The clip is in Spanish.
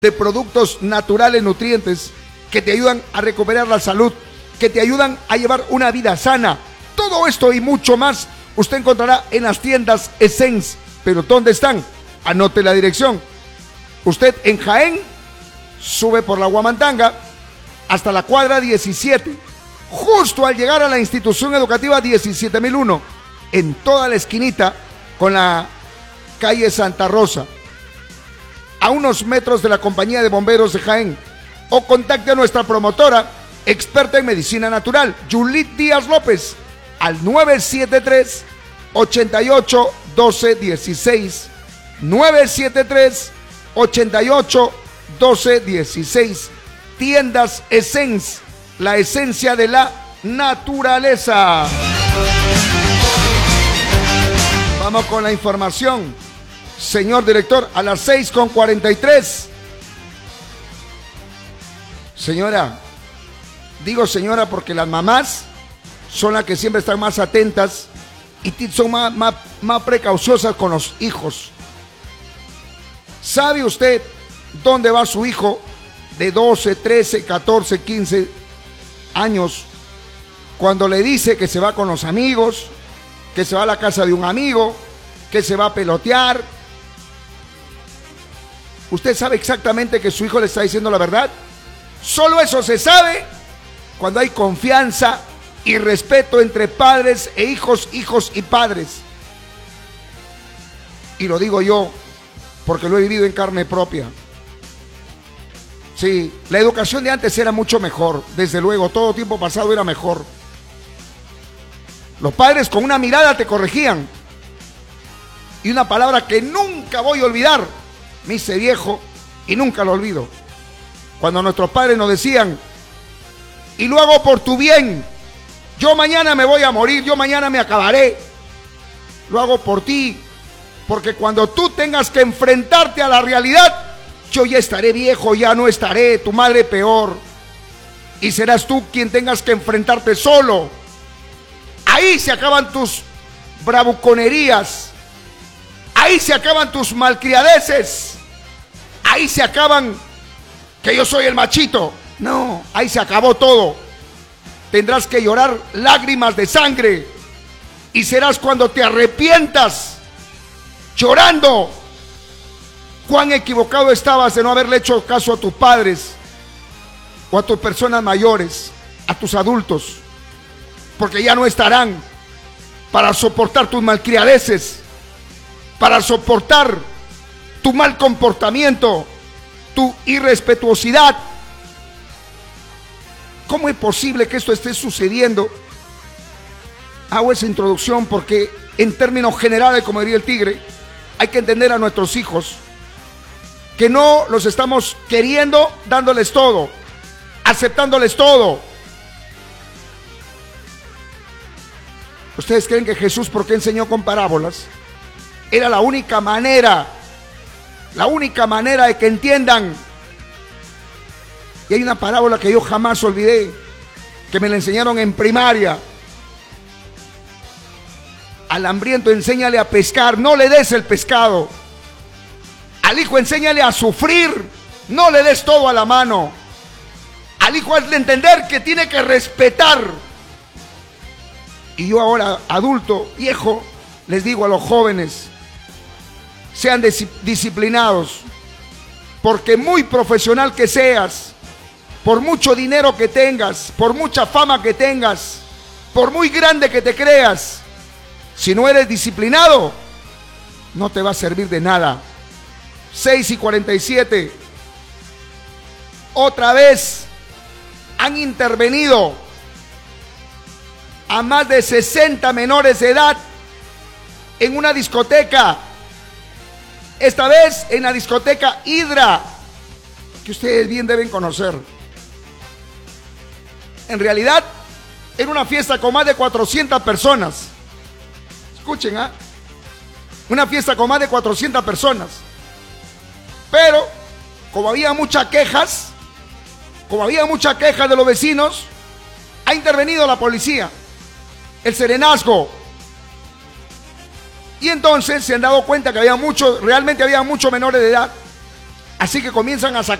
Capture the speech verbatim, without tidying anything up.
de productos naturales, nutrientes, que te ayudan a recuperar la salud, que te ayudan a llevar una vida sana. Todo esto y mucho más usted encontrará en las tiendas Essence. ¿Pero dónde están? Anote la dirección. Usted en Jaén sube por la Huamantanga hasta la cuadra diecisiete, justo al llegar a la institución educativa diecisiete mil uno, en toda la esquinita con la calle Santa Rosa, a unos metros de la compañía de bomberos de Jaén. O contacte a nuestra promotora, experta en medicina natural, Yulit Díaz López, al nueve siete tres, ochenta y ocho, doce dieciséis, nueve siete tres, ochenta y ocho, doce dieciséis. Tiendas Essence, la esencia de la naturaleza. Vamos con la información, señor director, a las seis con cuarenta y tres. Señora, digo señora porque las mamás son las que siempre están más atentas y son más, más, más precauciosas con los hijos. ¿Sabe usted dónde va su hijo de doce, trece, catorce, quince años cuando le dice que se va con los amigos, que se va a la casa de un amigo, que se va a pelotear? ¿Usted sabe exactamente que su hijo le está diciendo la verdad? Solo eso se sabe cuando hay confianza y respeto entre padres e hijos, hijos y padres. Y lo digo yo porque lo he vivido en carne propia. Sí, la educación de antes era mucho mejor, desde luego, todo tiempo pasado era mejor. Los padres con una mirada te corregían. Y una palabra que nunca voy a olvidar, me hice viejo y nunca lo olvido. Cuando nuestros padres nos decían, y lo hago por tu bien, yo mañana me voy a morir, yo mañana me acabaré, lo hago por ti, porque cuando tú tengas que enfrentarte a la realidad, yo ya estaré viejo, ya no estaré, tu madre peor, y serás tú quien tengas que enfrentarte solo. Ahí se acaban tus bravuconerías, ahí se acaban tus malcriadeces, ahí se acaban que yo soy el machito. No, ahí se acabó todo. Tendrás que llorar lágrimas de sangre y serás cuando te arrepientas llorando cuán equivocado estabas de no haberle hecho caso a tus padres o a tus personas mayores, a tus adultos, porque ya no estarán para soportar tus malcriadeces, para soportar tu mal comportamiento, tu irrespetuosidad. ¿Cómo es posible que esto esté sucediendo? Hago esa introducción porque en términos generales, como diría el tigre, hay que entender a nuestros hijos que no los estamos queriendo, dándoles todo, aceptándoles todo. ¿Ustedes creen que Jesús, por qué enseñó con parábolas? Era la única manera, la única manera de que entiendan. Y hay una parábola que yo jamás olvidé, que me la enseñaron en primaria. Al hambriento enséñale a pescar, no le des el pescado. Al hijo enséñale a sufrir, no le des todo a la mano. Al hijo hazle entender que tiene que respetar. Y yo ahora, adulto, viejo, les digo a los jóvenes, sean disciplinados, porque muy profesional que seas, por mucho dinero que tengas, por mucha fama que tengas, por muy grande que te creas, si no eres disciplinado, no te va a servir de nada. seis y cuarenta y siete. Otra vez han intervenido a más de sesenta menores de edad en una discoteca. Esta vez en la discoteca Hidra, que ustedes bien deben conocer. En realidad, era una fiesta con más de cuatrocientas personas. Escuchen, ¿ah? ¿eh? Una fiesta con más de cuatrocientas personas. Pero, como había muchas quejas, como había muchas quejas de los vecinos, ha intervenido la policía, el serenazgo. Y entonces se han dado cuenta que había mucho, realmente había muchos menores de edad. Así que comienzan a sacar